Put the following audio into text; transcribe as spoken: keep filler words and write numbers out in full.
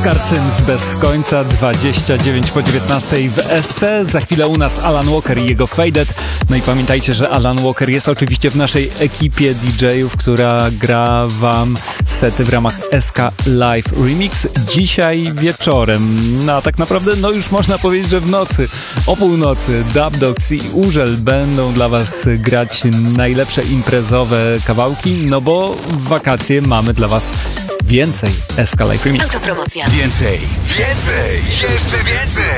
Oskar Cyms bez końca, dwadzieścia dziewięć po dziewiętnastej w S C. Za chwilę u nas Alan Walker i jego Faded. No i pamiętajcie, że Alan Walker jest oczywiście w naszej ekipie D J-ów, która gra wam sety w ramach S K Live Remix dzisiaj wieczorem. No a tak naprawdę, no już można powiedzieć, że w nocy, o północy Dub Dogs i Urzel będą dla was grać najlepsze imprezowe kawałki, no bo w wakacje mamy dla was więcej S K Live Remix. Autopromocja. Więcej, więcej, jeszcze więcej!